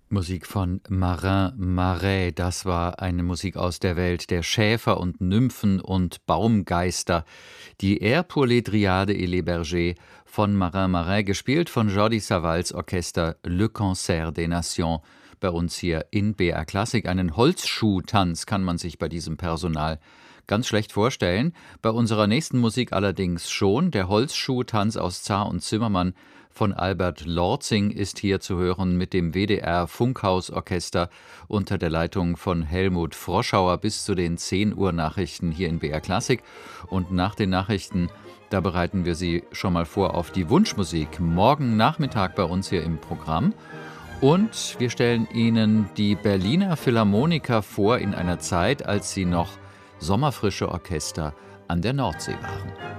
Musik von Marin Marais, das war eine Musik aus der Welt der Schäfer und Nymphen und Baumgeister. Die Air pour les Dryades et les Bergers von Marin Marais, gespielt von Jordi Savals Orchester Le Concert des Nations, bei uns hier in BR Klassik. Einen Holzschuhtanz kann man sich bei diesem Personal ganz schlecht vorstellen. Bei unserer nächsten Musik allerdings schon. Der Holzschuhtanz aus Zar und Zimmermann von Albert Lortzing ist hier zu hören mit dem WDR Funkhausorchester unter der Leitung von Helmut Froschauer bis zu den 10 Uhr Nachrichten hier in BR Klassik. Und nach den Nachrichten, da bereiten wir Sie schon mal vor auf die Wunschmusik morgen Nachmittag bei uns hier im Programm. Und wir stellen Ihnen die Berliner Philharmoniker vor in einer Zeit, als sie noch sommerfrische Orchester an der Nordsee waren.